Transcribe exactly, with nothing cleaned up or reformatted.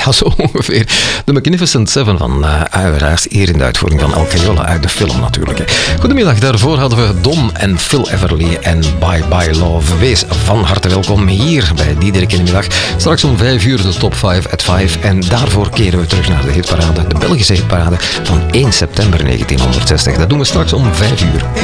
Ja, zo ongeveer. De Magnificent Seven van uh, uiteraard eer in de uitvoering van El Cayola uit de film natuurlijk. Hè. Goedemiddag, daarvoor hadden we Don en Phil Everly en Bye Bye Love. Wees van harte welkom hier bij Diederik in de middag. Straks om vijf uur de top vijf at vijf en daarvoor keren we terug naar de hitparade, de Belgische hitparade van één september negentienhonderdzestig. Dat doen we straks om vijf uur.